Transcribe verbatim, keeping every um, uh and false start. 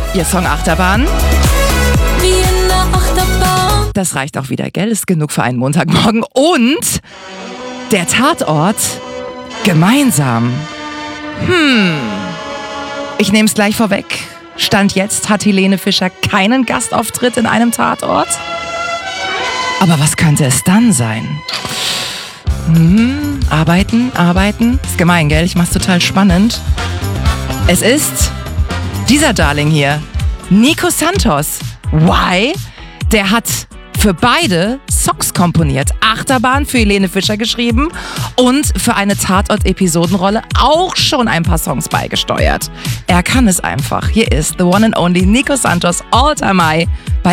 Ihr Song Achterbahn. Wie in der Achterbahn. Das reicht auch wieder, gell? Ist genug für einen Montagmorgen. Und der Tatort gemeinsam. Hm. Ich nehme es gleich vorweg. Stand jetzt hat Helene Fischer keinen Gastauftritt in einem Tatort. Aber was könnte es dann sein? Hm, arbeiten, arbeiten. Ist gemein, gell? Ich mach's total spannend. Es ist dieser Darling hier, Nico Santos. Why? Der hat für beide Songs komponiert. Achterbahn für Helene Fischer geschrieben und für eine Tatort-Episodenrolle auch schon ein paar Songs beigesteuert. Er kann es einfach. Hier ist the one and only Nico Santos, All Time High bei